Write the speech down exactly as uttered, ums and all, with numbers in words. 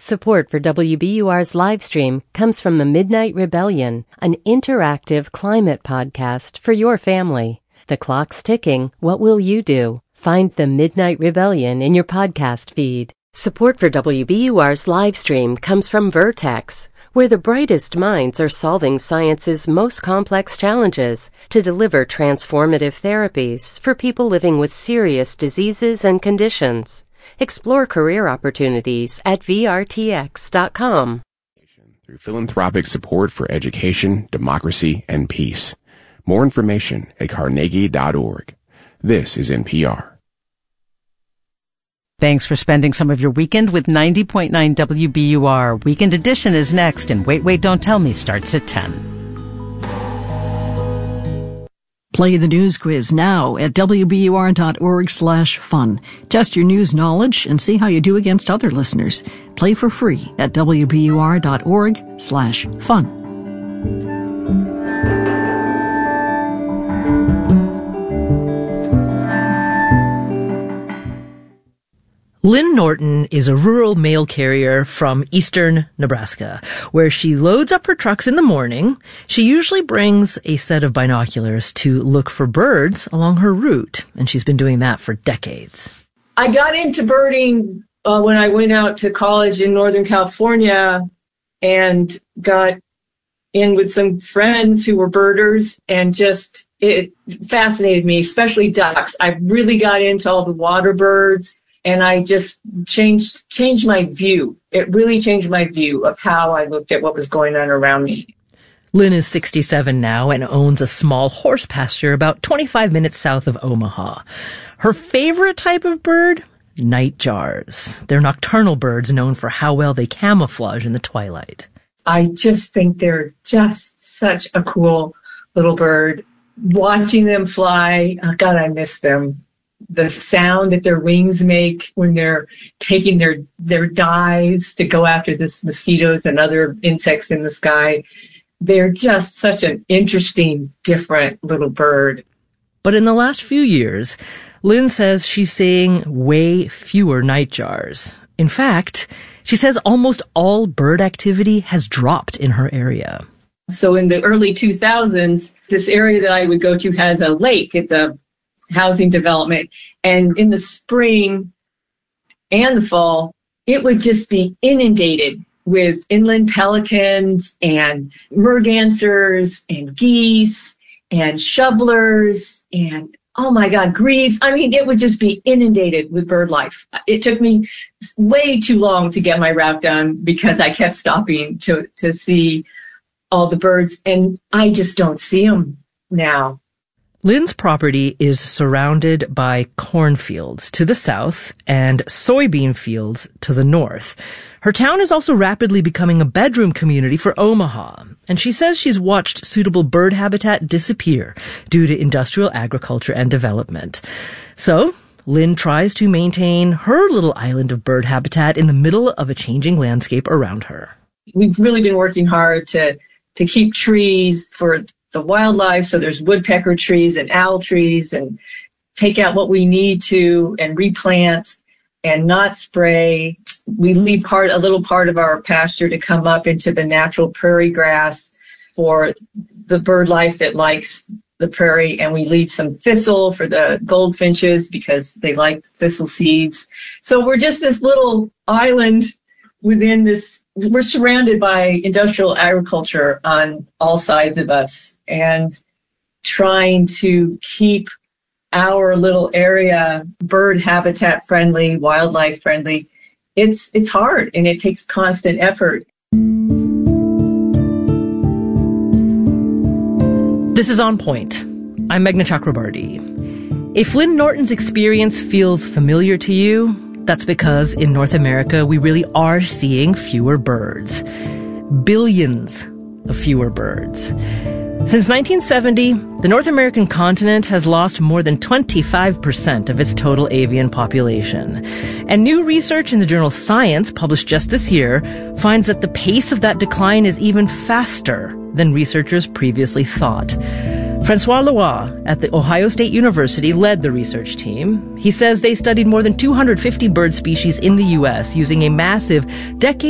Support for W B U R's live stream comes from the Midnight Rebellion, an interactive climate podcast for your family. The clock's ticking. What will you do? Find the Midnight Rebellion in your podcast feed. Support for W B U R's live stream comes from Vertex, where the brightest minds are solving science's most complex challenges to deliver transformative therapies for people living with serious diseases and conditions. Explore career opportunities at V R T X dot com. Through philanthropic support for education, democracy, and peace. More information at carnegie dot org. This is N P R. Thanks for spending some of your weekend with ninety point nine W B U R. Weekend Edition is next, and Wait, Wait, Don't Tell Me starts at ten. Play the news quiz now at W B U R dot org slash fun. Test your news knowledge and see how you do against other listeners. Play for free at W B U R dot org slash fun. Lynn Norton is a rural mail carrier from eastern Nebraska, where she loads up her trucks in the morning. She usually brings a set of binoculars to look for birds along her route, and she's been doing that for decades. I got into birding uh, when I went out to college in Northern California and got in with some friends who were birders, and just it fascinated me, especially ducks. I really got into all the water birds. And I just changed changed my view. It really changed my view of how I looked at what was going on around me. Lynn is sixty-seven now and owns a small horse pasture about twenty-five minutes south of Omaha. Her favorite type of bird? Nightjars. They're nocturnal birds known for how well they camouflage in the twilight. I just think they're just such a cool little bird. Watching them fly, oh God, I miss them. The sound that their wings make when they're taking their, their dives to go after the mosquitoes and other insects in the sky. They're just such an interesting, different little bird. But in the last few years, Lynn says she's seeing way fewer nightjars. In fact, she says almost all bird activity has dropped in her area. So in the early two thousands, this area that I would go to has a lake. It's a housing development, and in the spring and the fall, it would just be inundated with inland pelicans and mergansers and geese and shovelers and, oh my God, grebes. I mean, it would just be inundated with bird life. It took me way too long to get my route done because I kept stopping to, to see all the birds, and I just don't see them now. Lynn's property is surrounded by cornfields to the south and soybean fields to the north. Her town is also rapidly becoming a bedroom community for Omaha, and she says she's watched suitable bird habitat disappear due to industrial agriculture and development. So, Lynn tries to maintain her little island of bird habitat in the middle of a changing landscape around her. We've really been working hard to, to keep trees for the wildlife, so there's woodpecker trees and owl trees, and take out what we need to and replant and not spray. We leave part a little part of our pasture to come up into the natural prairie grass for the bird life that likes the prairie, and we leave some thistle for the goldfinches because they like thistle seeds. So we're just this little island within this. We're surrounded by industrial agriculture on all sides of us, and trying to keep our little area bird habitat friendly, wildlife friendly. It's, it's hard, and it takes constant effort. This is On Point. I'm Meghna Chakrabarty. If Lynn Norton's experience feels familiar to you, that's because in North America, we really are seeing fewer birds. Billions of fewer birds. Since nineteen seventy, the North American continent has lost more than twenty-five percent of its total avian population. And new research in the journal Science, published just this year, finds that the pace of that decline is even faster than researchers previously thought. Francois Lois at the Ohio State University led the research team. He says they studied more than two hundred fifty bird species in the U S using a massive decade